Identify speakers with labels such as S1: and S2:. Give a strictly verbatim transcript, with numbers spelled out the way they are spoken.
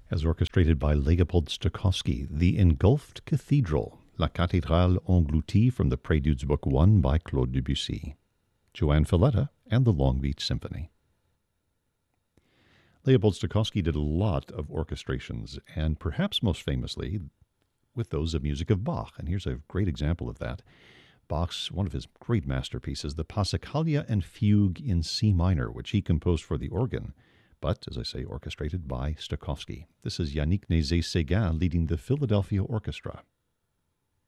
S1: as orchestrated by Leopold Stokowski, The Engulfed Cathedral, La Cathédrale Engloutie from the Préludes Book one by Claude Debussy, Joanne Filletta, and the Long Beach Symphony. Leopold Stokowski did a lot of orchestrations, and perhaps most famously with those of music of Bach, and here's a great example of that. Bach's, one of his great masterpieces, the Passacaglia and Fugue in C minor, which he composed for the organ, but, as I say, orchestrated by Stokowski. This is Yannick Nézet-Séguin leading the Philadelphia Orchestra.